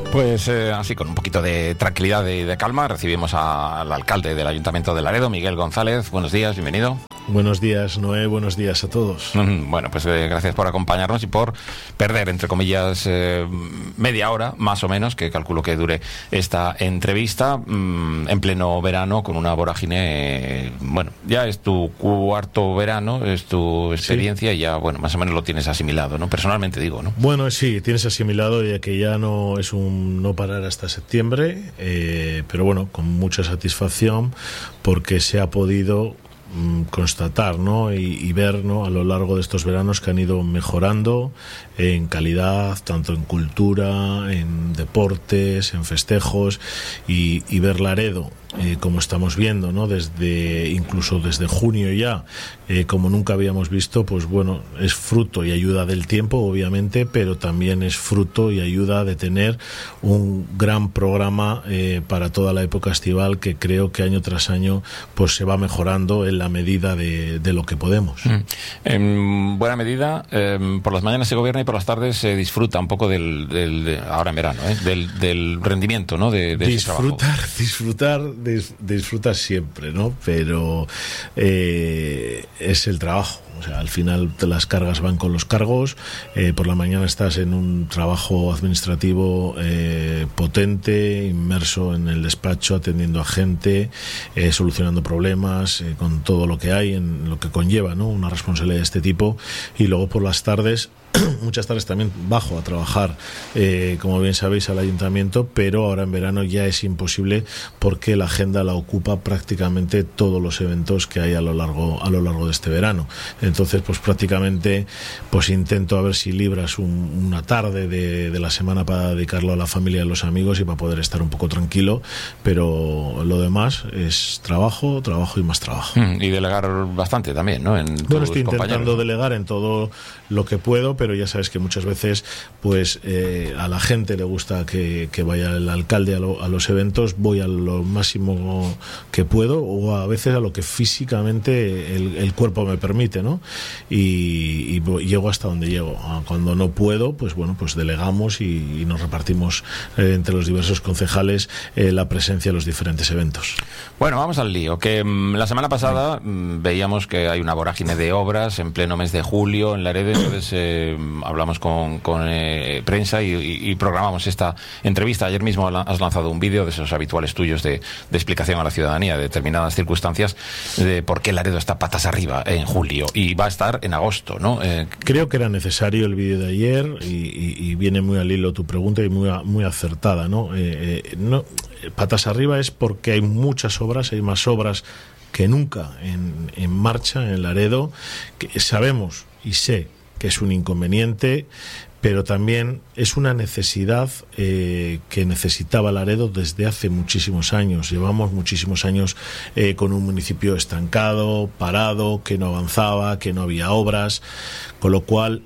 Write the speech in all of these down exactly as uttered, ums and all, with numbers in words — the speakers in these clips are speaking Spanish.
Pues eh, así, con un poquito de tranquilidad y de calma, recibimos a, al alcalde del Ayuntamiento de Laredo, Miguel González. Buenos días, bienvenido. Buenos días, Noé, buenos días a todos. Bueno, pues eh, gracias por acompañarnos y por perder, entre comillas, eh, media hora, más o menos, que calculo que dure esta entrevista, mmm, en pleno verano, con una vorágine. Eh, bueno, ya es tu cuarto verano, es tu experiencia, sí. Y ya, bueno, más o menos lo tienes asimilado, ¿no? Personalmente digo, ¿no? Bueno, sí, tienes asimilado, ya que ya no es un no parar hasta septiembre, eh, pero bueno, con mucha satisfacción, porque se ha podido constatar, ¿no? y, y ver, ¿no? a lo largo de estos veranos que han ido mejorando en calidad, tanto en cultura, en deportes, en festejos, y, y ver Laredo, eh, como estamos viendo, ¿no? desde incluso desde junio ya, eh, como nunca habíamos visto, pues bueno, es fruto y ayuda del tiempo, obviamente, pero también es fruto y ayuda de tener un gran programa eh, para toda la época estival, que creo que año tras año pues se va mejorando en la medida de, de lo que podemos. Mm. En buena medida, eh, por las mañanas se gobierna y por las tardes se disfruta un poco del, del de, ahora en verano, ¿eh? del, del rendimiento, ¿no? de, de disfrutar, ese disfrutar, dis, disfrutar siempre, ¿no? Pero eh, es el trabajo. O sea, al final las cargas van con los cargos. Eh, por la mañana estás en un trabajo administrativo eh, potente, inmerso en el despacho, atendiendo a gente, eh, solucionando problemas, eh, con todo lo que hay, en lo que conlleva, ¿no? Una responsabilidad de este tipo. Y luego por las tardes, muchas tardes también bajo a trabajar, eh, como bien sabéis, al ayuntamiento, pero ahora en verano ya es imposible, porque la agenda la ocupa prácticamente todos los eventos que hay a lo largo a lo largo de este verano. Entonces, pues prácticamente pues intento a ver si libras un, una tarde de, de la semana para dedicarlo a la familia y a los amigos y para poder estar un poco tranquilo, pero lo demás es trabajo, trabajo y más trabajo. Mm, y delegar bastante también, ¿no? En bueno, estoy intentando compañeros, ¿no? delegar en todo lo que puedo, pero ya sabes que muchas veces pues eh, a la gente le gusta que, que vaya el alcalde a, lo, a los eventos. Voy a lo máximo que puedo, o a veces a lo que físicamente el, el cuerpo me permite, ¿no? Y, y llego hasta donde llego. Cuando no puedo, pues bueno, pues delegamos y, y nos repartimos eh, entre los diversos concejales eh, la presencia en los diferentes eventos. Bueno, vamos al lío, que mmm, la semana pasada mmm, veíamos que hay una vorágine de obras en pleno mes de julio en Laredo. Entonces eh, hablamos con, con eh, prensa y, y, y programamos esta entrevista. Ayer mismo has lanzado un vídeo de esos habituales tuyos de, de explicación a la ciudadanía de determinadas circunstancias de por qué Laredo está patas arriba en julio, y va a estar en agosto, ¿no? Eh, Creo que era necesario el vídeo de ayer, y, y, y viene muy al hilo tu pregunta y muy, muy acertada, ¿no? Eh, eh, no patas arriba es porque hay muchas obras, hay más obras que nunca en, en marcha en Laredo, que sabemos y sé que es un inconveniente, pero también es una necesidad eh, que necesitaba Laredo desde hace muchísimos años. Llevamos muchísimos años eh, con un municipio estancado, parado, que no avanzaba, que no había obras, con lo cual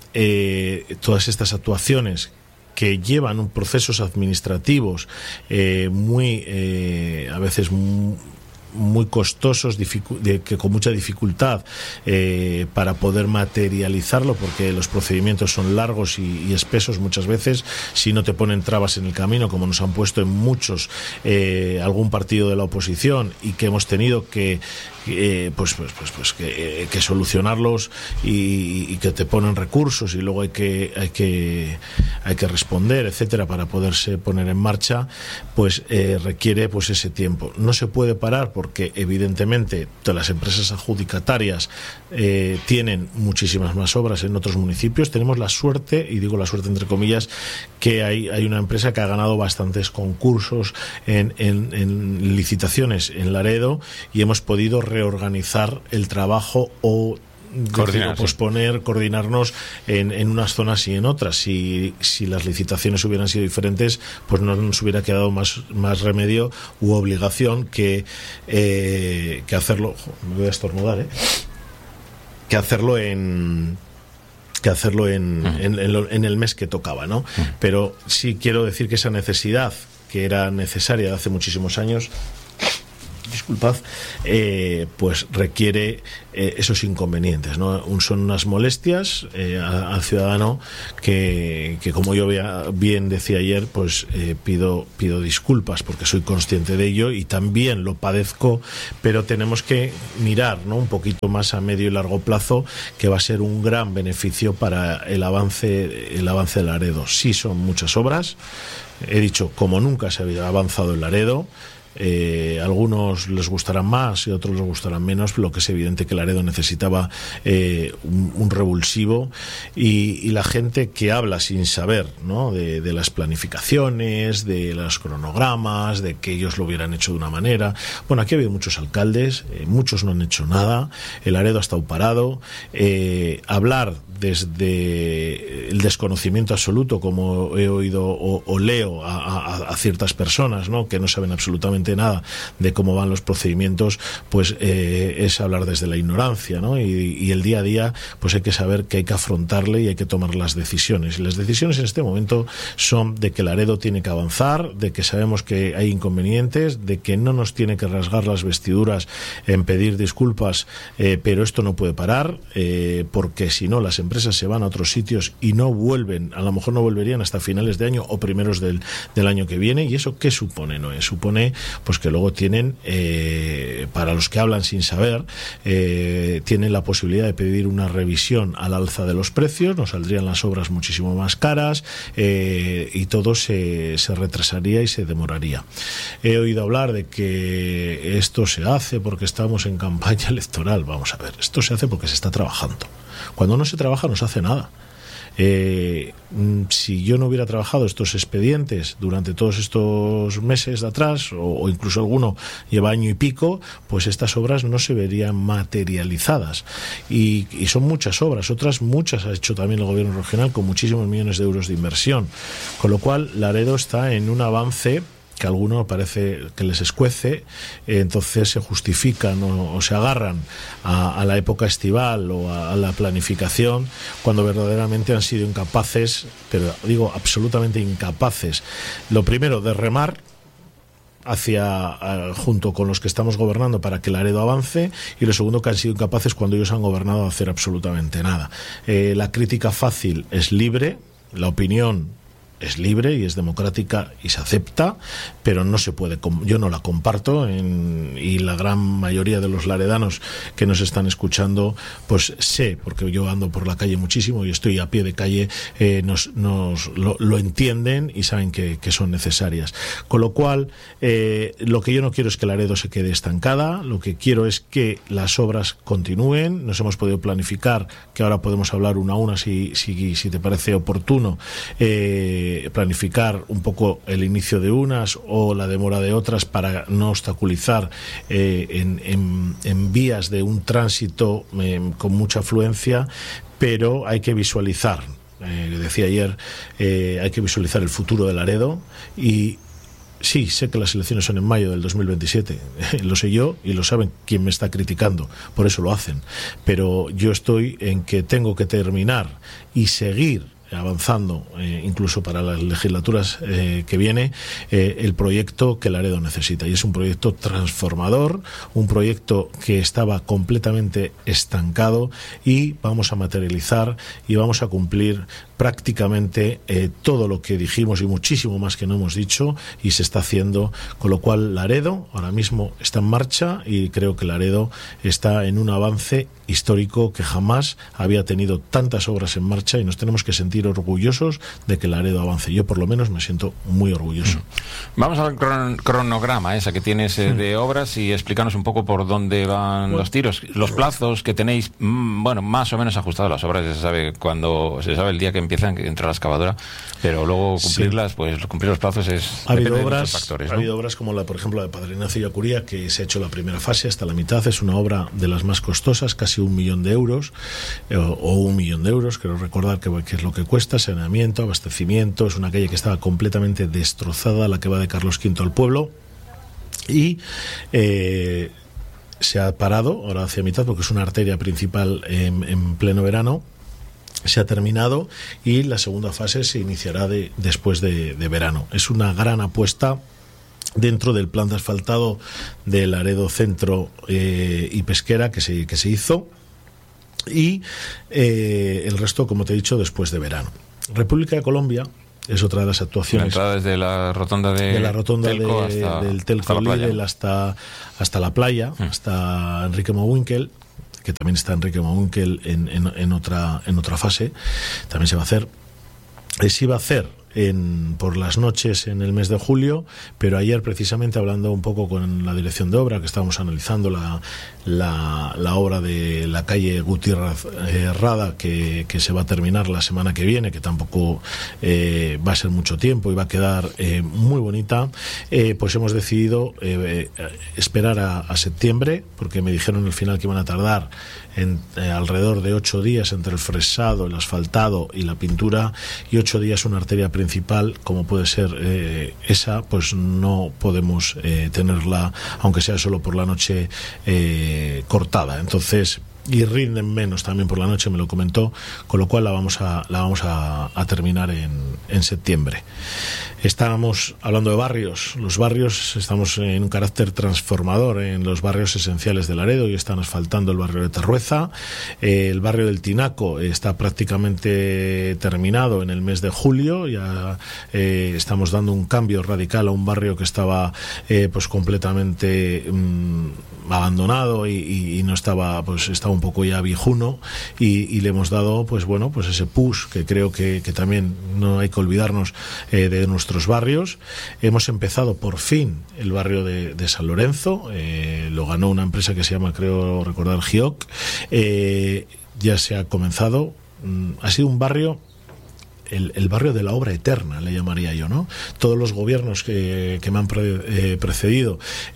eh, todas estas actuaciones que llevan un procesos administrativos eh, muy eh, a veces muy muy costosos, de, que con mucha dificultad eh, para poder materializarlo, porque los procedimientos son largos y, y espesos muchas veces, si no te ponen trabas en el camino, como nos han puesto en muchos eh, algún partido de la oposición, y que hemos tenido que eh, pues, pues, pues, pues que, eh, que solucionarlos, y, y que te ponen recursos y luego hay que hay que hay que responder, etcétera, para poderse poner en marcha, pues eh, requiere pues ese tiempo. No se puede parar, porque evidentemente todas las empresas adjudicatarias eh, tienen muchísimas más obras en otros municipios. Tenemos la suerte, y digo la suerte entre comillas, que hay, hay una empresa que ha ganado bastantes concursos en, en, en licitaciones en Laredo, y hemos podido reorganizar el trabajo o Coordinar, posponer, sí. coordinarnos en, en unas zonas y en otras. Si, si las licitaciones hubieran sido diferentes, pues no nos hubiera quedado más, más remedio u obligación que, eh, que hacerlo. Me voy a estornudar, ¿eh? Que hacerlo en. que hacerlo en, uh-huh. en, en, lo, en el mes que tocaba, ¿no? Uh-huh. Pero sí quiero decir que esa necesidad, que era necesaria de hace muchísimos años. disculpad, eh, pues requiere eh, esos inconvenientes, ¿no? Son unas molestias eh, al ciudadano que, que como yo bien decía ayer, pues eh, pido, pido disculpas porque soy consciente de ello y también lo padezco, pero tenemos que mirar, ¿no?, un poquito más a medio y largo plazo, que va a ser un gran beneficio para el avance, el avance de Laredo. Sí, son muchas obras. He dicho, como nunca se había avanzado en Laredo. Eh, algunos les gustarán más y otros les gustarán menos. Lo que es evidente que Laredo necesitaba eh, un, un revulsivo y, y la gente que habla sin saber, ¿no?, de, de las planificaciones, de los cronogramas, de que ellos lo hubieran hecho de una manera. Bueno, aquí ha habido muchos alcaldes, eh, muchos no han hecho nada, el Laredo ha estado parado. Eh, hablar desde el desconocimiento absoluto, como he oído o, o leo a, a, a ciertas personas, ¿no?, que no saben absolutamente nada de cómo van los procedimientos, pues eh, es hablar desde la ignorancia, ¿no? Y, y el día a día, pues hay que saber que hay que afrontarle y hay que tomar las decisiones. Y las decisiones en este momento son de que Laredo tiene que avanzar, de que sabemos que hay inconvenientes, de que no nos tiene que rasgar las vestiduras en pedir disculpas, eh, pero esto no puede parar, eh, porque si no las empresas se van a otros sitios y no vuelven, a lo mejor no volverían hasta finales de año o primeros del, del año que viene. ¿Y eso qué supone, no? Supone pues que luego tienen, eh, para los que hablan sin saber, eh, tienen la posibilidad de pedir una revisión al alza de los precios, nos saldrían las obras muchísimo más caras, eh, y todo se, se retrasaría y se demoraría. He oído hablar de que esto se hace porque estamos en campaña electoral. Vamos a ver, esto se hace porque se está trabajando. Cuando no se trabaja no se hace nada. Eh, si yo no hubiera trabajado estos expedientes durante todos estos meses de atrás, o, o incluso alguno lleva año y pico, pues estas obras no se verían materializadas. Y, y son muchas obras, otras muchas ha hecho también el gobierno regional con muchísimos millones de euros de inversión. Con lo cual, Laredo está en un avance que a algunos parece que les escuece, eh, entonces se justifican o, o se agarran a, a la época estival o a, a la planificación, cuando verdaderamente han sido incapaces, pero digo absolutamente incapaces, lo primero de remar hacia uh, junto con los que estamos gobernando para que Laredo avance, y lo segundo, que han sido incapaces cuando ellos han gobernado a hacer absolutamente nada. Eh, la crítica fácil es libre, la opinión es libre y es democrática y se acepta, pero no se puede, yo no la comparto, en, y la gran mayoría de los laredanos que nos están escuchando, pues sé, porque yo ando por la calle muchísimo y estoy a pie de calle, eh, nos, nos lo, lo entienden y saben que, que son necesarias. Con lo cual, eh, lo que yo no quiero es que Laredo se quede estancada, lo que quiero es que las obras continúen. Nos hemos podido planificar, que ahora podemos hablar una a una si, si, si te parece oportuno, eh, planificar un poco el inicio de unas o la demora de otras para no obstaculizar eh, en, en, en vías de un tránsito eh, con mucha afluencia, pero hay que visualizar, eh, decía ayer, eh, hay que visualizar el futuro de Laredo. Y sí, sé que las elecciones son en mayo del dos mil veintisiete, lo sé yo y lo saben quien me está criticando, por eso lo hacen, pero yo estoy en que tengo que terminar y seguir avanzando, eh, incluso para las legislaturas eh, que viene, eh, el proyecto que Laredo necesita. Y es un proyecto transformador, un proyecto que estaba completamente estancado, y vamos a materializar y vamos a cumplir prácticamente eh, todo lo que dijimos y muchísimo más que no hemos dicho, y se está haciendo. Con lo cual, Laredo ahora mismo está en marcha, y creo que Laredo está en un avance histórico que jamás había tenido tantas obras en marcha, y nos tenemos que sentir orgullosos de que Laredo avance. Yo por lo menos me siento muy orgulloso. Vamos al cron cronograma esa que tienes eh, de obras, y explícanos un poco por dónde van bueno, los tiros, los plazos que tenéis, mmm, bueno, más o menos ajustados. Las obras se sabe cuando se sabe el día que empiezan, que entra la excavadora, pero luego cumplirlas, sí, pues cumplir los plazos es ha habido obras, de factores, ¿no? Ha habido obras como la, por ejemplo, la de Padre Ignacio y Acuría, que se ha hecho la primera fase hasta la mitad. Es una obra de las más costosas, casi un millón de euros, eh, o un millón de euros, quiero recordar que, que es lo que cuesta, saneamiento, abastecimiento. Es una calle que estaba completamente destrozada, la que va de Carlos quinto al pueblo, y eh, se ha parado ahora hacia mitad porque es una arteria principal en, en pleno verano. Se ha terminado y la segunda fase se iniciará de, después de, de verano. Es una gran apuesta dentro del plan de asfaltado de Laredo Centro eh, y Pesquera que se, que se hizo, y eh, el resto, como te he dicho, después de verano. República de Colombia es otra de las actuaciones. La entrada desde la rotonda de, de la rotonda Telco de, hasta, del Telco hasta la Lidl playa. hasta, hasta la playa, mm. hasta Enrique Mowinkel, que también está Enrique Mowinkel en, en, en, otra, en otra fase, también se va a hacer. Eh, se iba a hacer En, por las noches en el mes de julio, pero ayer precisamente hablando un poco con la dirección de obra, que estábamos analizando la, la, la obra de la calle Gutiérrez eh, Rada, que, que se va a terminar la semana que viene, que tampoco eh, va a ser mucho tiempo y va a quedar eh, muy bonita, eh, pues hemos decidido eh, eh, esperar a, a septiembre, porque me dijeron al final que iban a tardar en, eh, alrededor de ocho días entre el fresado, el asfaltado y la pintura, y ocho días una arteria principal como puede ser eh, esa, pues no podemos eh, tenerla, aunque sea solo por la noche, eh, cortada. Entonces, y rinden menos también por la noche, me lo comentó, con lo cual la vamos a, la vamos a, a terminar en, en septiembre. Estábamos hablando de barrios. Los barrios, estamos en un carácter transformador en los barrios esenciales de Laredo, y están asfaltando el barrio de Terrueza. Eh, el barrio del Tinaco está prácticamente terminado en el mes de julio. Ya eh, estamos dando un cambio radical a un barrio que estaba eh, pues completamente mmm, abandonado y, y, y no estaba, pues estaba un poco ya viejuno, y, y le hemos dado pues bueno pues ese push que creo que, que también no hay que olvidarnos eh, de nuestro barrios. Hemos empezado por fin el barrio de, de San Lorenzo, eh, lo ganó una empresa que se llama, creo recordar, Gioc. Eh, ya se ha comenzado. Mm, ha sido un barrio, el, el barrio de la obra eterna, le llamaría yo, ¿no? Todos los gobiernos que, que me han pre, eh, precedido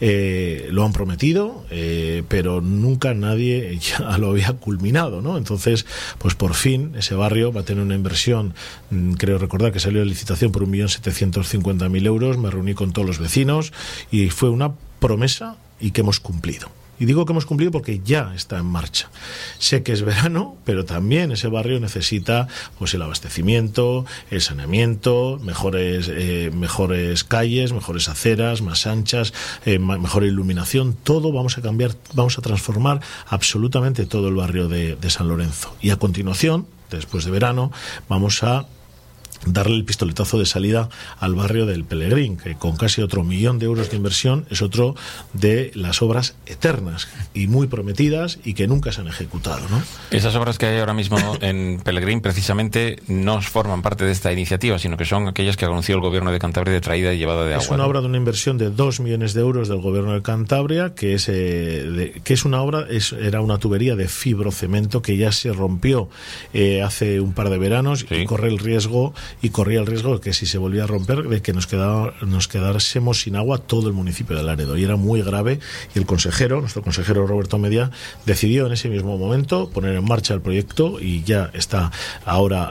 eh, lo han prometido, eh, pero nunca nadie ya lo había culminado, ¿no? Entonces, pues por fin ese barrio va a tener una inversión, mmm, creo recordar que salió de licitación por un millón setecientos cincuenta mil euros. Me reuní con todos los vecinos y fue una promesa y que hemos cumplido. Y digo que hemos cumplido porque ya está en marcha. Sé que es verano, pero también ese barrio necesita pues el abastecimiento, el saneamiento, mejores eh, mejores calles, mejores aceras, más anchas, eh, mejor iluminación. Todo vamos a cambiar, vamos a transformar absolutamente todo el barrio de, de San Lorenzo. Y a continuación, después de verano, vamos a darle el pistoletazo de salida al barrio del Pelegrín, que con casi otro millón de euros de inversión es otro de las obras eternas y muy prometidas y que nunca se han ejecutado, ¿no? Esas obras que hay ahora mismo en Pelegrín precisamente no forman parte de esta iniciativa, sino que son aquellas que anunció el gobierno de Cantabria de traída y llevada de agua. Es una ¿no? obra de una inversión de dos millones de euros del gobierno de Cantabria, que es, eh, de, que es una obra, es, era una tubería de fibrocemento que ya se rompió eh, hace un par de veranos, sí. y corre el riesgo y corría el riesgo de que si se volvía a romper, de que nos, quedaba, nos quedásemos sin agua todo el municipio de Laredo, y era muy grave, y el consejero, nuestro consejero Roberto Media, decidió en ese mismo momento poner en marcha el proyecto, y ya está ahora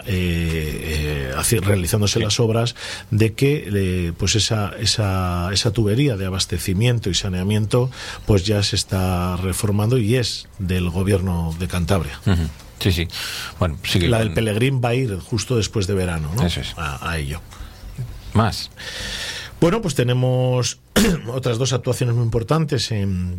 eh, eh, realizándose sí. las obras de que eh, pues esa, esa, esa tubería de abastecimiento y saneamiento pues ya se está reformando y es del gobierno de Cantabria. Uh-huh. Sí, sí. Bueno, sigue la con... del Pelegrín va a ir justo después de verano, ¿no? Eso es. A, a ello. Más. Bueno, pues tenemos otras dos actuaciones muy importantes en,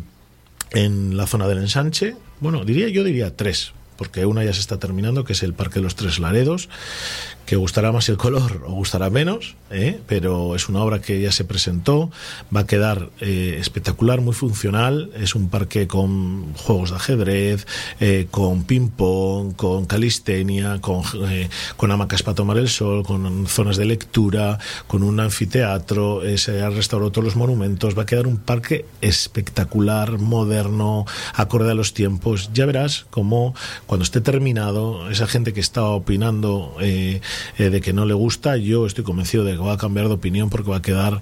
en la zona del ensanche. Bueno, diría yo diría tres, porque una ya se está terminando, que es el Parque de los Tres Laredos, que gustará más el color o gustará menos, ¿eh? Pero es una obra que ya se presentó, va a quedar eh, espectacular, muy funcional. Es un parque con juegos de ajedrez, eh, con ping-pong, con calistenia, con, eh, con hamacas para tomar el sol, con zonas de lectura, con un anfiteatro, eh, se han restaurado todos los monumentos. Va a quedar un parque espectacular, moderno, acorde a los tiempos. Ya verás cómo cuando esté terminado, esa gente que está opinando eh, eh, de que no le gusta, yo estoy convencido de que va a cambiar de opinión, porque va a quedar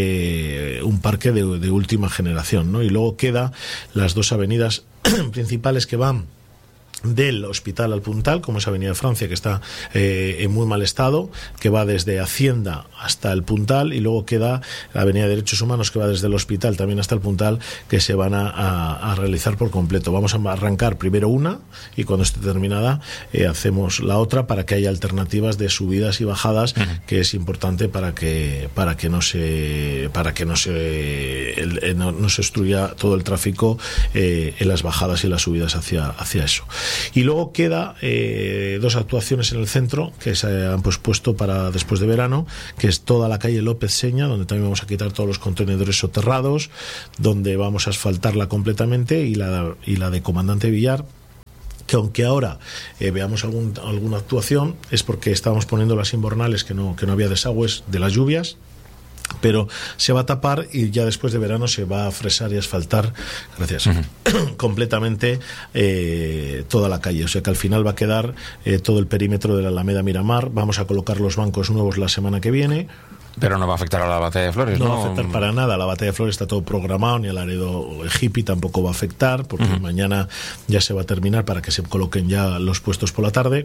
eh, un parque de, de última generación, ¿no? Y luego queda las dos avenidas principales que van del Hospital al Puntal, como es Avenida de Francia, que está eh, en muy mal estado, que va desde Hacienda hasta el Puntal, y luego queda la Avenida de Derechos Humanos, que va desde el Hospital también hasta el Puntal, que se van a, a, a realizar por completo. Vamos a arrancar primero una, y cuando esté terminada eh, hacemos la otra, para que haya alternativas de subidas y bajadas, uh-huh. que es importante para que para que no se para que no se el, el, no, no se obstruya todo el tráfico eh, en las bajadas y las subidas hacia hacia eso. Y luego queda eh, dos actuaciones en el centro que se han pospuesto para después de verano, que es toda la calle López Seña, donde también vamos a quitar todos los contenedores soterrados, donde vamos a asfaltarla completamente, y la, y la de Comandante Villar, que aunque ahora eh, veamos algún, alguna actuación, es porque estábamos poniendo las invernales, que no, que no había desagües de las lluvias, pero se va a tapar, y ya después de verano se va a fresar y asfaltar, gracias, uh-huh. completamente eh, toda la calle. O sea que al final va a quedar eh, todo el perímetro de la Alameda Miramar. Vamos a colocar los bancos nuevos la semana que viene. Pero no va a afectar a la Batalla de Flores, ¿no? No va a afectar para nada. La Batalla de Flores está todo programado, ni el Laredo Hippie tampoco va a afectar, porque uh-huh. mañana ya se va a terminar para que se coloquen ya los puestos por la tarde.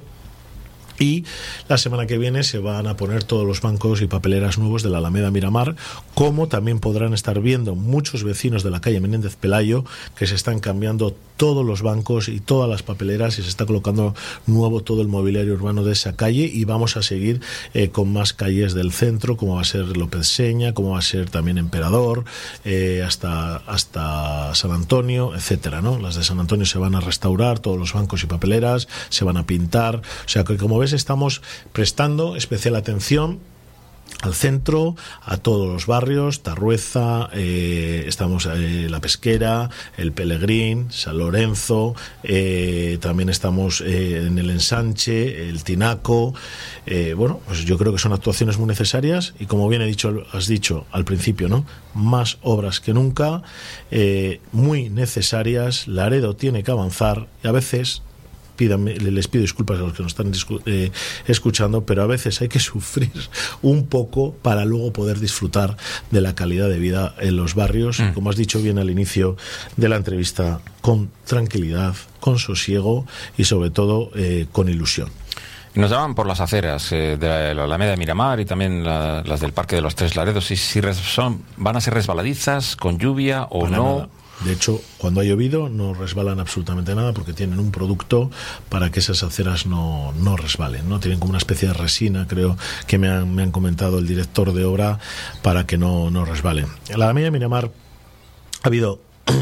Y la semana que viene se van a poner todos los bancos y papeleras nuevos de la Alameda Miramar, como también podrán estar viendo muchos vecinos de la calle Menéndez Pelayo, que se están cambiando todos los bancos y todas las papeleras, y se está colocando nuevo todo el mobiliario urbano de esa calle. Y vamos a seguir eh, con más calles del centro, como va a ser López Seña, como va a ser también Emperador, eh, hasta, hasta San Antonio, etcétera, ¿no? Las de San Antonio se van a restaurar, todos los bancos y papeleras se van a pintar. O sea que, como estamos prestando especial atención al centro, a todos los barrios, Tarrueza, eh, estamos eh, La Pesquera, El Pelegrín, San Lorenzo, eh, también estamos eh, en el Ensanche, el Tinaco. Eh, bueno, pues yo creo que son actuaciones muy necesarias, y como bien he dicho, has dicho al principio, ¿no? Más obras que nunca, eh, muy necesarias. Laredo tiene que avanzar, y a veces Pídame, les pido disculpas a los que nos están discu- eh, escuchando, pero a veces hay que sufrir un poco para luego poder disfrutar de la calidad de vida en los barrios, mm. como has dicho bien al inicio de la entrevista, con tranquilidad, con sosiego y sobre todo eh, con ilusión. Nos llaman por las aceras eh, de la Alameda de Miramar y también la, las del Parque de los Tres Laredos, si, si res, son, van a ser resbaladizas con lluvia o para no. Nada. De hecho, cuando ha llovido no resbalan absolutamente nada, porque tienen un producto para que esas aceras no, no resbalen, ¿no? Tienen como una especie de resina, creo que me han, me han comentado el director de obra, para que no, no resbalen. En la Alameda de Miramar ha habido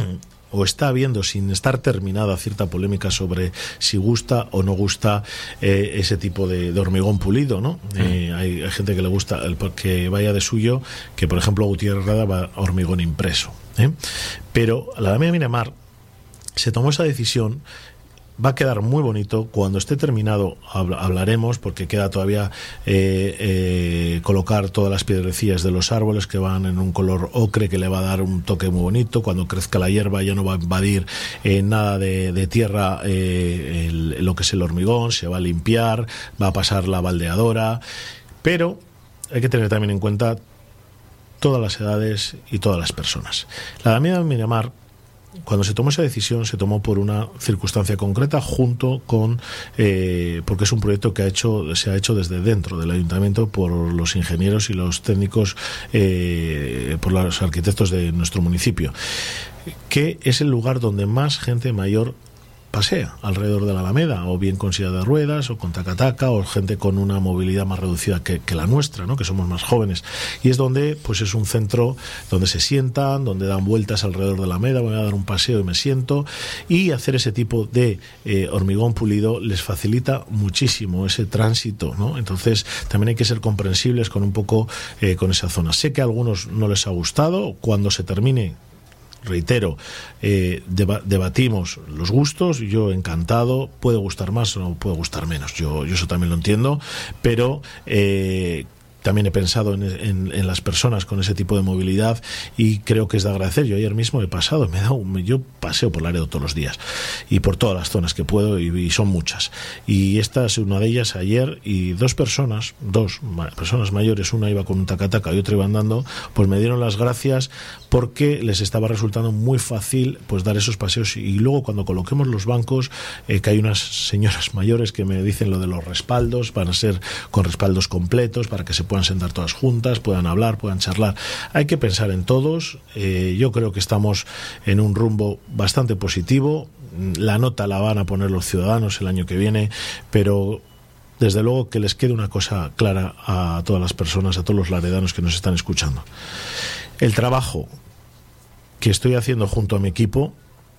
o está habiendo, sin estar terminada, cierta polémica sobre si gusta o no gusta eh, ese tipo de, de hormigón pulido, ¿no? Mm. Eh, hay, hay gente que le gusta el, que vaya de suyo, que por ejemplo Gutiérrez Rada va a hormigón impreso, ¿eh? Pero la Alameda de Miramar se tomó esa decisión. Va a quedar muy bonito. Cuando esté terminado hablaremos, porque queda todavía eh, eh, colocar todas las piedrecillas de los árboles, que van en un color ocre, que le va a dar un toque muy bonito. Cuando crezca la hierba ya no va a invadir eh, nada de, de tierra, eh, el, lo que es el hormigón, se va a limpiar, va a pasar la baldeadora. Pero hay que tener también en cuenta todas las edades y todas las personas. La Alameda de Miramar, cuando se tomó esa decisión, se tomó por una circunstancia concreta, junto con eh, porque es un proyecto que ha hecho se ha hecho desde dentro del ayuntamiento por los ingenieros y los técnicos, eh, por los arquitectos de nuestro municipio, que es el lugar donde más gente mayor pasea alrededor de la Alameda, o bien con silla de ruedas o con tacataca, o gente con una movilidad más reducida que, que la nuestra, ¿no? Que somos más jóvenes, y es donde pues es un centro donde se sientan, donde dan vueltas alrededor de la Alameda. Voy a dar un paseo y me siento, y hacer ese tipo de eh, hormigón pulido les facilita muchísimo ese tránsito, ¿no? Entonces también hay que ser comprensibles con un poco eh, con esa zona. Sé que a algunos no les ha gustado. Cuando se termine, reitero, eh, deba- debatimos los gustos. Yo encantado, puede gustar más o puede gustar menos, yo, yo eso también lo entiendo, pero eh, también he pensado en, en, en las personas con ese tipo de movilidad y creo que es de agradecer. Yo ayer mismo he pasado, me he dado, yo paseo por Laredo todos los días y por todas las zonas que puedo y, y son muchas. Y esta es una de ellas ayer y dos personas, dos personas mayores, una iba con un tacataca y otra iba andando, pues me dieron las gracias porque les estaba resultando muy fácil pues dar esos paseos. Y luego cuando coloquemos los bancos, eh, que hay unas señoras mayores que me dicen lo de los respaldos, van a ser con respaldos completos para que se puedan sentar todas juntas, puedan hablar, puedan charlar. Hay que pensar en todos. Eh, yo creo que estamos en un rumbo bastante positivo. La nota la van a poner los ciudadanos el año que viene, pero desde luego que les quede una cosa clara a todas las personas, a todos los laredanos que nos están escuchando. El trabajo que estoy haciendo junto a mi equipo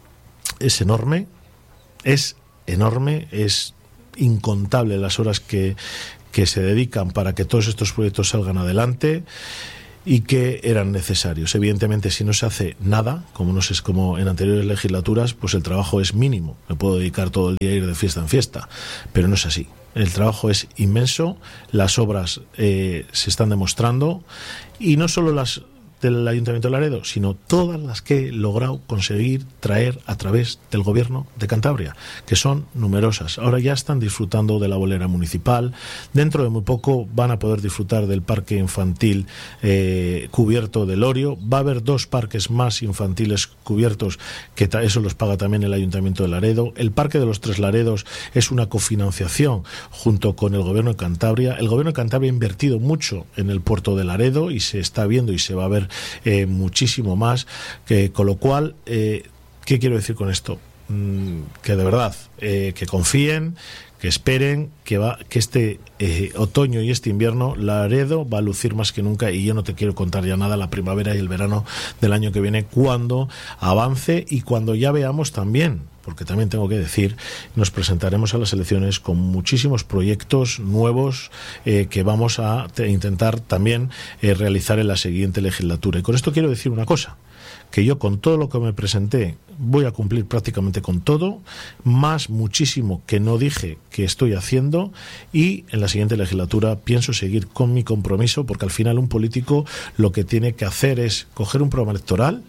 es enorme, es enorme, es incontable las horas que que se dedican para que todos estos proyectos salgan adelante y que eran necesarios. Evidentemente, si no se hace nada, como no sé, como en anteriores legislaturas, pues el trabajo es mínimo. Me puedo dedicar todo el día a ir de fiesta en fiesta, pero no es así. El trabajo es inmenso, las obras eh, se están demostrando y no solo las del Ayuntamiento de Laredo, sino todas las que he logrado conseguir traer a través del Gobierno de Cantabria, que son numerosas. Ahora ya están disfrutando de la bolera municipal, dentro de muy poco van a poder disfrutar del parque infantil eh, cubierto del Orio, va a haber dos parques más infantiles cubiertos, que eso los paga también el Ayuntamiento de Laredo. El Parque de los Tres Laredos es una cofinanciación junto con el Gobierno de Cantabria. El Gobierno de Cantabria ha invertido mucho en el puerto de Laredo y se está viendo y se va a ver Eh, muchísimo más, que, con lo cual, eh, ¿qué quiero decir con esto? Mm, que de verdad, eh, que confíen, que esperen, que va, que este eh, otoño y este invierno Laredo va a lucir más que nunca, y yo no te quiero contar ya nada la primavera y el verano del año que viene, cuando avance y cuando ya veamos también, porque también tengo que decir, nos presentaremos a las elecciones con muchísimos proyectos nuevos eh, que vamos a te, intentar también eh, realizar en la siguiente legislatura. Y con esto quiero decir una cosa, que yo con todo lo que me presenté voy a cumplir prácticamente con todo, más muchísimo que no dije que estoy haciendo, y en la siguiente legislatura pienso seguir con mi compromiso, porque al final un político lo que tiene que hacer es coger un programa electoral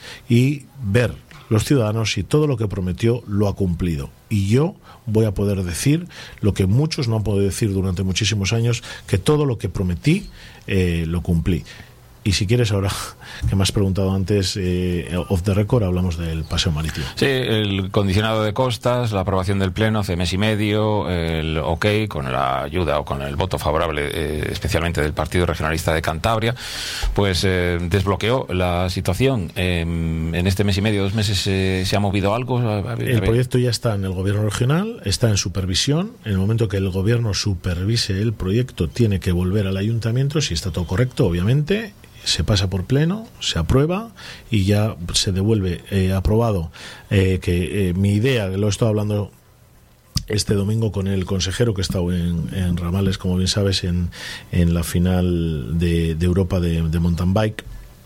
y ver los ciudadanos si todo lo que prometió lo ha cumplido. Y yo voy a poder decir lo que muchos no han podido decir durante muchísimos años, que todo lo que prometí eh, lo cumplí. Y si quieres, ahora que me has preguntado antes, eh, off the record, hablamos del paseo marítimo. Sí, el condicionado de costas, la aprobación del Pleno hace mes y medio, el ok, con la ayuda o con el voto favorable, eh, especialmente del Partido Regionalista de Cantabria, pues eh, desbloqueó la situación. Eh, en este mes y medio, dos meses, eh, ¿se ha movido algo? A ver, el proyecto ya está en el Gobierno regional, está en supervisión. En el momento que el Gobierno supervise el proyecto, tiene que volver al Ayuntamiento, si está todo correcto, obviamente. Se pasa por pleno, se aprueba y ya se devuelve eh, aprobado. Eh, que eh, mi idea, lo he estado hablando este domingo con el consejero que he estado en, en Ramales, como bien sabes, en, en la final de, de Europa de, de mountain bike.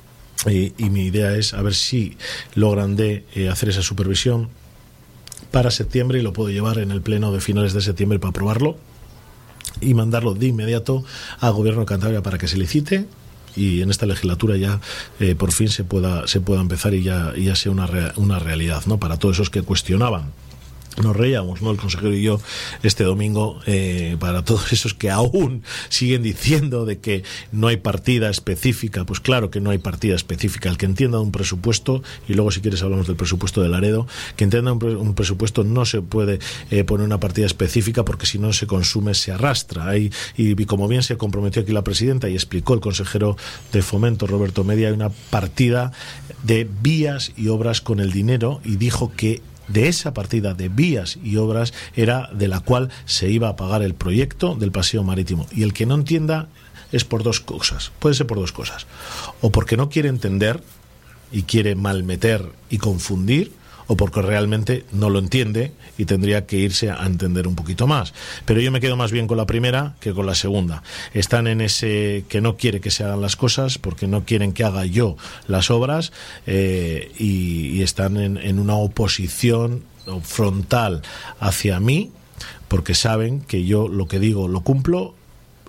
Y, y mi idea es a ver si logran de eh, hacer esa supervisión para septiembre, y lo puedo llevar en el pleno de finales de septiembre para aprobarlo y mandarlo de inmediato al Gobierno de Cantabria para que se licite, y en esta legislatura ya eh, por fin se pueda se pueda empezar y ya, y ya sea una, rea, una realidad, ¿no? Para todos esos que cuestionaban. Nos reíamos, ¿no?, el consejero y yo este domingo, eh, para todos esos que aún siguen diciendo de que no hay partida específica. Pues claro que no hay partida específica. El que entienda un presupuesto, y luego si quieres hablamos del presupuesto de Laredo, que entienda un, pre, un presupuesto, no se puede eh, poner una partida específica, porque si no se consume, se arrastra. Hay, y, y como bien se comprometió aquí la presidenta y explicó el consejero de Fomento, Roberto Media, hay una partida de vías y obras con el dinero, y dijo que de esa partida de vías y obras era de la cual se iba a pagar el proyecto del paseo marítimo. Y el que no entienda es por dos cosas, puede ser por dos cosas, o porque no quiere entender y quiere malmeter y confundir, o porque realmente no lo entiende y tendría que irse a entender un poquito más. Pero yo me quedo más bien con la primera que con la segunda. Están en ese que no quiere que se hagan las cosas, porque no quieren que haga yo las obras, eh, y, y están en, en una oposición frontal hacia mí, porque saben que yo lo que digo lo cumplo.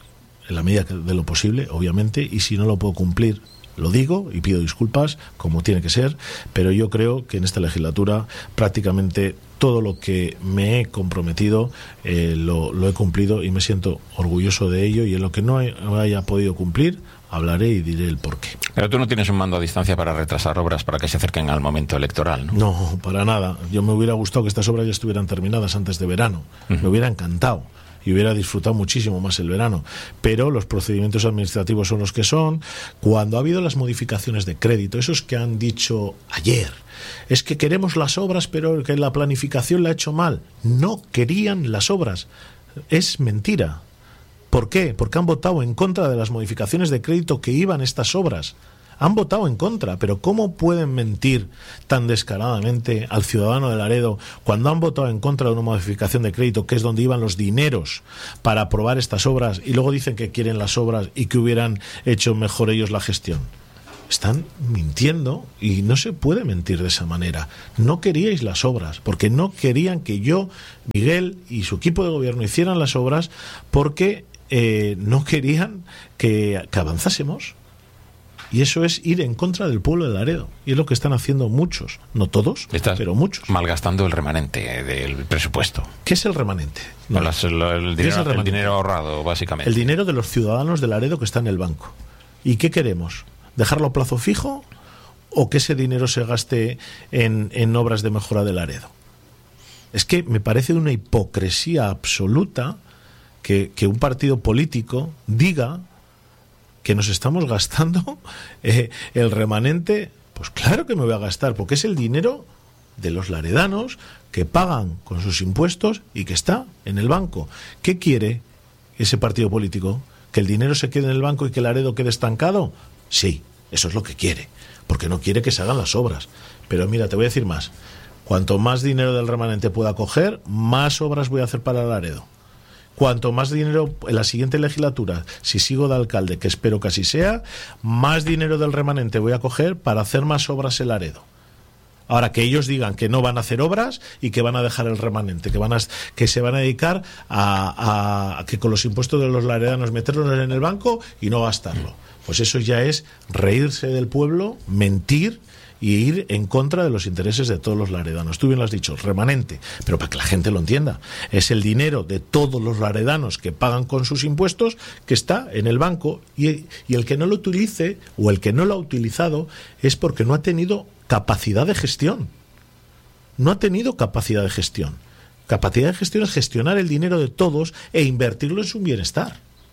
en la medida de lo posible, obviamente, y si no lo puedo cumplir, lo digo y pido disculpas, como tiene que ser, pero yo creo que en esta legislatura prácticamente todo lo que me he comprometido eh, lo, lo he cumplido y me siento orgulloso de ello, y en lo que no haya podido cumplir hablaré y diré el porqué. Pero tú no tienes un mando a distancia para retrasar obras para que se acerquen al momento electoral, ¿no? No, para nada. Yo me hubiera gustado que estas obras ya estuvieran terminadas antes de verano. Uh-huh. Me hubiera encantado y hubiera disfrutado muchísimo más el verano, pero los procedimientos administrativos son los que son. Cuando ha habido las modificaciones de crédito, esos que han dicho ayer, es que queremos las obras pero que la planificación la ha hecho mal. No querían las obras, es mentira. ¿Por qué? Porque han votado en contra de las modificaciones de crédito que iban estas obras. Han votado en contra, pero ¿cómo pueden mentir tan descaradamente al ciudadano de Laredo cuando han votado en contra de una modificación de crédito, que es donde iban los dineros para aprobar estas obras, y luego dicen que quieren las obras y que hubieran hecho mejor ellos la gestión? Están mintiendo, y no se puede mentir de esa manera. No queríais las obras, porque no querían que yo, Miguel y su equipo de gobierno hicieran las obras, porque eh, no querían que, que avanzásemos. Y eso es ir en contra del pueblo de Laredo. Y es lo que están haciendo muchos, no todos, Estás pero muchos. Malgastando el remanente del presupuesto. ¿Qué es el remanente? No, las, el, el, dinero, es el, el dinero ahorrado, básicamente. El dinero de los ciudadanos de Laredo que está en el banco. ¿Y qué queremos? ¿Dejarlo a plazo fijo o que ese dinero se gaste en, en obras de mejora de Laredo? Es que me parece una hipocresía absoluta que, que un partido político diga que nos estamos gastando eh, el remanente. Pues claro que me voy a gastar, porque es el dinero de los laredanos que pagan con sus impuestos y que está en el banco. ¿Qué quiere ese partido político? ¿Que el dinero se quede en el banco y que Laredo quede estancado? Sí, eso es lo que quiere, porque no quiere que se hagan las obras. Pero mira, te voy a decir más. Cuanto más dinero del remanente pueda coger, más obras voy a hacer para Laredo. Cuanto más dinero en la siguiente legislatura, si sigo de alcalde, que espero que así sea, más dinero del remanente voy a coger para hacer más obras en Laredo. Ahora, que ellos digan que no van a hacer obras y que van a dejar el remanente, que van a, que se van a dedicar a, a, a que con los impuestos de los laredanos meterlos en el banco y no gastarlo. Pues eso ya es reírse del pueblo, mentir y ir en contra de los intereses de todos los laredanos. Tú bien lo has dicho, remanente, pero para que la gente lo entienda, es el dinero de todos los laredanos que pagan con sus impuestos que está en el banco, y, y el que no lo utilice o el que no lo ha utilizado es porque no ha tenido capacidad de gestión. No ha tenido capacidad de gestión. Capacidad de gestión es gestionar el dinero de todos e invertirlo en su bienestar.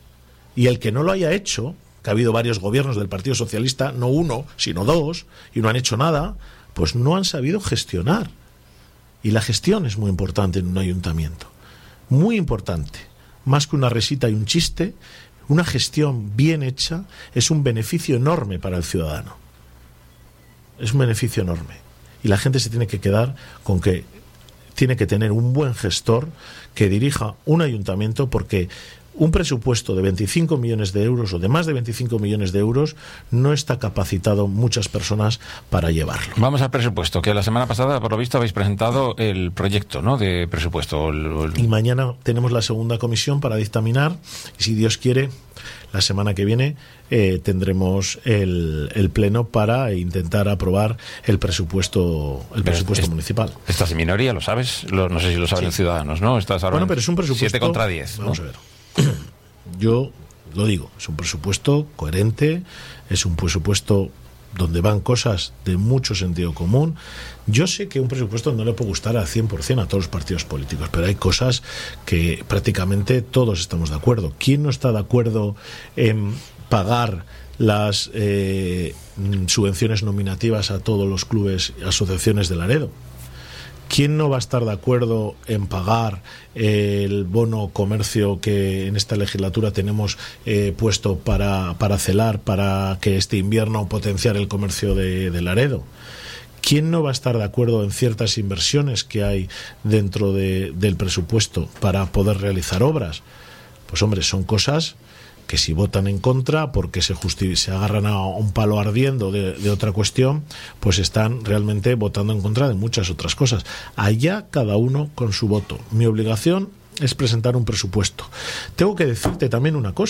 Y el que no lo haya hecho, que ha habido varios gobiernos del Partido Socialista, no uno, sino dos, y no han hecho nada, pues no han sabido gestionar. Y la gestión es muy importante en un ayuntamiento. Muy importante. Más que una risita y un chiste, una gestión bien hecha es un beneficio enorme para el ciudadano. Es un beneficio enorme. Y la gente se tiene que quedar con que tiene que tener un buen gestor que dirija un ayuntamiento, porque un presupuesto de veinticinco millones de euros o de más de veinticinco millones de euros no está capacitado muchas personas para llevarlo. Vamos al presupuesto, que la semana pasada, por lo visto, habéis presentado el proyecto, ¿no?, de presupuesto. El, el... Y mañana tenemos la segunda comisión para dictaminar, y si Dios quiere, la semana que viene eh, tendremos el, el pleno para intentar aprobar el presupuesto el pero presupuesto es, municipal. Estás en minoría, ¿lo sabes? Lo, no sé si lo saben sí. Los ciudadanos, ¿no? Estás ahora bueno, pero es un presupuesto siete contra diez, ¿no? Vamos a ver. Yo lo digo, es un presupuesto coherente, es un presupuesto donde van cosas de mucho sentido común. Yo sé que un presupuesto no le puede gustar al cien por ciento a todos los partidos políticos, pero hay cosas que prácticamente todos estamos de acuerdo. ¿Quién no está de acuerdo en pagar las eh, subvenciones nominativas a todos los clubes y asociaciones de Laredo? ¿Quién no va a estar de acuerdo en pagar el bono comercio que en esta legislatura tenemos eh, puesto para, para celar, para que este invierno potenciar el comercio de, de Laredo? ¿Quién no va a estar de acuerdo en ciertas inversiones que hay dentro de, del presupuesto para poder realizar obras? Pues hombre, son cosas que si votan en contra porque se, justi- se agarran a un palo ardiendo de, de otra cuestión, pues están realmente votando en contra de muchas otras cosas. Allá cada uno con su voto. Mi obligación es presentar un presupuesto. Tengo que decirte también una cosa,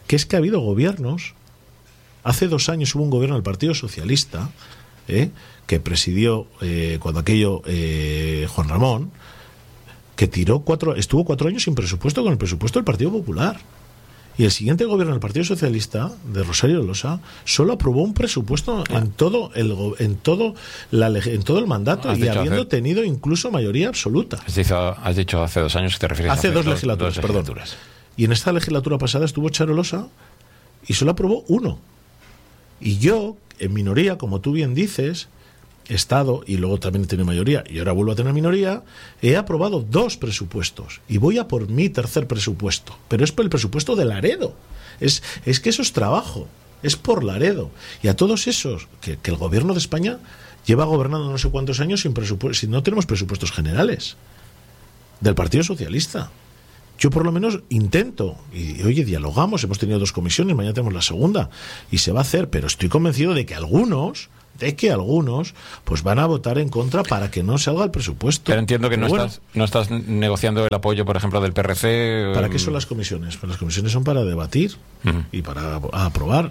que es que ha habido gobiernos. Hace dos años hubo un gobierno del Partido Socialista, ¿eh? que presidió eh, cuando aquello eh, Juan Ramón, que tiró cuatro, estuvo cuatro años sin presupuesto con el presupuesto del Partido Popular. Y el siguiente gobierno del Partido Socialista, de Rosario Losa, solo aprobó un presupuesto ah. en todo el en todo la en todo el mandato y habiendo hace, tenido incluso mayoría absoluta. Has dicho, has dicho hace dos años que te refieres hace a dos, dos legislaturas, dos perdón. legislaturas. Y en esta legislatura pasada estuvo Charo Losa y solo aprobó uno. Y yo, en minoría, como tú bien dices, he estado, y luego también he tenido mayoría, y ahora vuelvo a tener minoría, he aprobado dos presupuestos, y voy a por mi tercer presupuesto, pero es por el presupuesto de Laredo. Es, es que eso es trabajo, es por Laredo. Y a todos esos, que, que el gobierno de España lleva gobernando no sé cuántos años sin presupuesto, si no tenemos presupuestos generales, del Partido Socialista. Yo por lo menos intento, y oye, dialogamos, hemos tenido dos comisiones, mañana tenemos la segunda, y se va a hacer, pero estoy convencido de que algunos, de que algunos, pues van a votar en contra para que no salga el presupuesto. Pero entiendo que pero no, bueno, estás, no estás negociando el apoyo, por ejemplo, del P R C. ¿Para qué son las comisiones? Pues las comisiones son para debatir uh-huh. y para aprobar.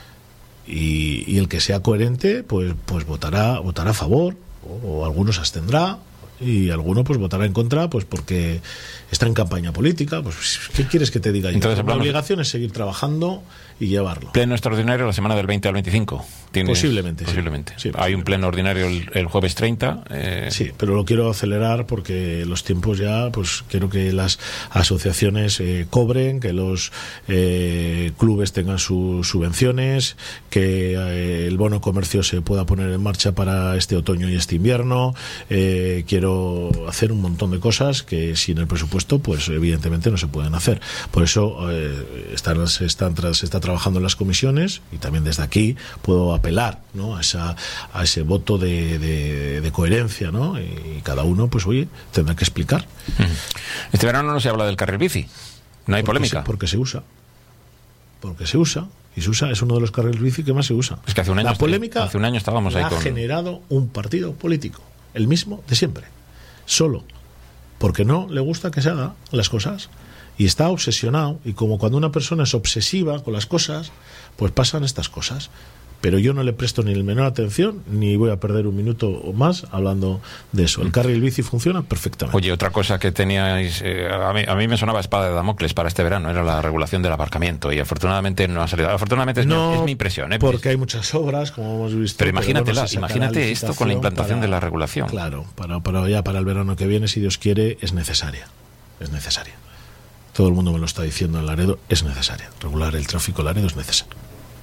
Y, y el que sea coherente, pues, pues votará, votará a favor, o, o algunos abstendrá. Y alguno pues votará en contra pues porque está en campaña política. Pues ¿qué quieres que te diga yo? Entonces, la obligación es seguir trabajando y llevarlo. Pleno extraordinario la semana del veinte al veinticinco. Posiblemente. Posiblemente. Sí, sí, hay un pleno ordinario el, el jueves treinta. Eh... Sí, pero lo quiero acelerar porque los tiempos ya, pues quiero que las asociaciones eh, cobren, que los eh, clubes tengan sus subvenciones, que eh, el bono comercio se pueda poner en marcha para este otoño y este invierno. Eh, quiero hacer un montón de cosas que sin el presupuesto pues evidentemente no se pueden hacer. Por eso eh, están, se, están, se está trabajando en las comisiones y también desde aquí puedo apelar, ¿no? a, esa, a ese voto de, de, de coherencia, ¿no? Y cada uno pues oye tendrá que explicar. Este verano no se habla del carril bici, no hay porque polémica se, porque se usa porque se usa y se usa, es uno de los carriles bici que más se usa. Es que hace un año, la polémica hace un año estábamos ahí ha con... generado un partido político, el mismo de siempre, solo porque no le gusta que se hagan las cosas y está obsesionado, y como cuando una persona es obsesiva con las cosas pues pasan estas cosas, pero yo no le presto ni el menor atención ni voy a perder un minuto o más hablando de eso. El carril bici funciona perfectamente. Oye, otra cosa que teníais, eh, a, mí, a mí me sonaba espada de Damocles para este verano, era la regulación del aparcamiento, y afortunadamente no ha salido. Afortunadamente es, no, mi, es mi impresión, ¿eh? Porque hay muchas obras, como hemos visto. Pero imagínate, bueno, imagínate esto con la implantación para, de la regulación. Claro, para, para ya para el verano que viene, si Dios quiere, es necesaria. Es necesaria. Todo el mundo me lo está diciendo en Laredo, es necesaria. Regular el tráfico en Laredo es necesario.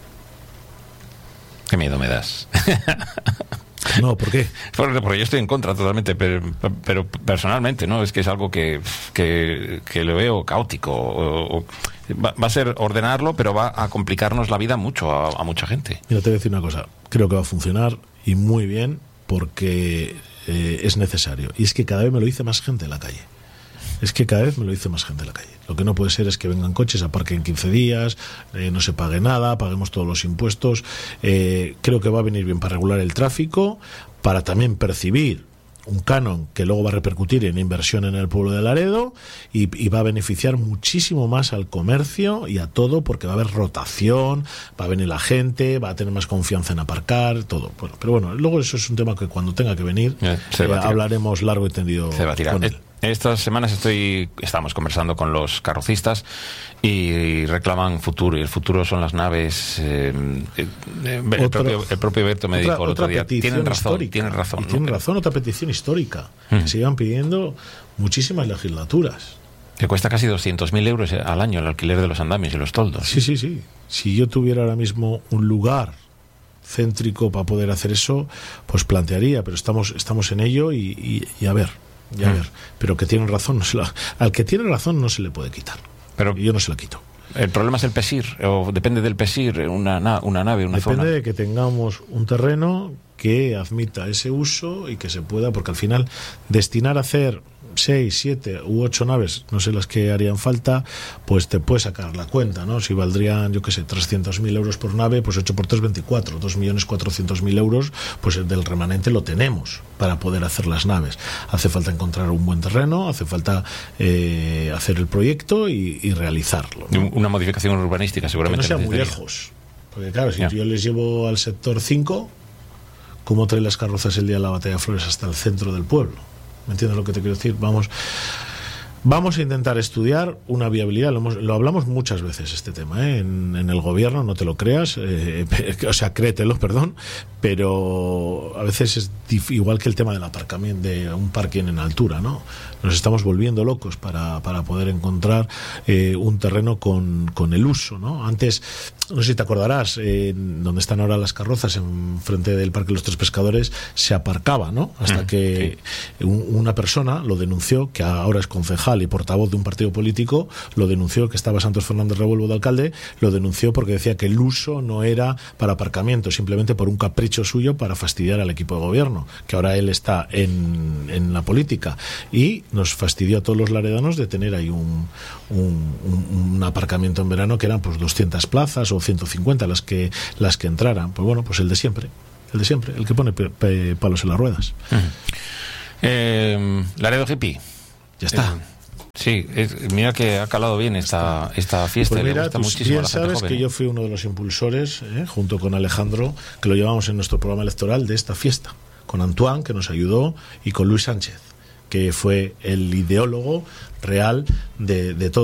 Qué miedo me das. No, ¿por qué? Porque, porque yo estoy en contra totalmente, pero, pero personalmente, ¿no? Es que es algo que, que, que lo veo caótico. O, o, va, va a ser ordenarlo, pero va a complicarnos la vida mucho a, a mucha gente. Mira, te voy a decir una cosa. Creo que va a funcionar y muy bien porque eh, es necesario. Y es que cada vez me lo dice más gente en la calle. Es que cada vez me lo dice más gente en la calle. Lo que no puede ser es que vengan coches, aparquen quince días, eh, no se pague nada, paguemos todos los impuestos. Eh, creo que va a venir bien para regular el tráfico, para también percibir un canon que luego va a repercutir en inversión en el pueblo de Laredo y, y va a beneficiar muchísimo más al comercio y a todo, porque va a haber rotación, va a venir la gente, va a tener más confianza en aparcar, todo. Bueno, pero bueno, luego eso es un tema que cuando tenga que venir eh, eh, hablaremos largo y tendido se va a tirar. con él. Estas semanas estoy, estamos conversando con los carrocistas y reclaman futuro, y el futuro son las naves. Eh, eh, el, Otro, propio, el propio Berto me otra, dijo el otro día, tienen razón, histórica, tienen razón. Y tienen ¿no? razón, otra petición histórica, mm. que se iban pidiendo muchísimas legislaturas. Que cuesta casi doscientos mil euros al año el alquiler de los andamios y los toldos. Sí, sí, sí. Si yo tuviera ahora mismo un lugar céntrico para poder hacer eso, pues plantearía, pero estamos, estamos en ello y, y, y a ver. Ya mm. ver, pero que tienen razón, no se la, al que tiene razón no se le puede quitar. Pero y yo no se la quito. El problema es el PESIR, o depende del PESIR, una, una nave, una depende zona. Depende de que tengamos un terreno que admita ese uso y que se pueda, porque al final destinar a hacer seis, siete u ocho naves, no sé las que harían falta, pues te puedes sacar la cuenta, ¿no? Si valdrían, yo qué sé, trescientos mil euros por nave, pues ocho por tres, veinticuatro, dos millones cuatrocientos mil euros, pues el del remanente lo tenemos para poder hacer las naves. Hace falta encontrar un buen terreno, hace falta eh, hacer el proyecto y, y realizarlo, ¿no? Una modificación urbanística seguramente. Que no sea muy lejos, porque claro, si yeah. yo les llevo al sector cinco, ¿cómo trae las carrozas el día de la Batalla de Flores hasta el centro del pueblo? ¿Me entiendes lo que te quiero decir? Vamos, vamos a intentar estudiar una viabilidad. Lo, hemos, lo hablamos muchas veces este tema, ¿eh? en, en el gobierno, no te lo creas, eh, o sea, créetelo, perdón, pero a veces es dif- igual que el tema del aparcamiento de un parking en altura, ¿no? Nos estamos volviendo locos para, para poder encontrar eh, un terreno con, con el uso, ¿no? Antes, no sé si te acordarás, eh, donde están ahora las carrozas, en frente del Parque de los Tres Pescadores, se aparcaba, ¿no? Hasta mm, que sí. un, una persona lo denunció, que ahora es concejal y portavoz de un partido político, lo denunció, que estaba Santos Fernández Revuelvo de alcalde, lo denunció porque decía que el uso no era para aparcamiento, simplemente por un capricho suyo para fastidiar al equipo de gobierno, que ahora él está en, en la política, y nos fastidió a todos los laredanos de tener ahí un, un, un, un aparcamiento en verano que eran pues doscientas plazas o ciento cincuenta las que las que entraran. Pues bueno, pues el de siempre, el de siempre, el que pone pe, pe, palos en las ruedas. Uh-huh. eh, Laredo Hippie. Ya está. Eh, sí, es, mira que ha calado bien esta, esta fiesta. Pues mira, le gusta tú muchísimo bien a la gente sabes joven, que ¿eh? yo fui uno de los impulsores, eh, junto con Alejandro, que lo llevamos en nuestro programa electoral de esta fiesta, con Antoine, que nos ayudó, y con Luis Sánchez, que fue el ideólogo real de, de todo.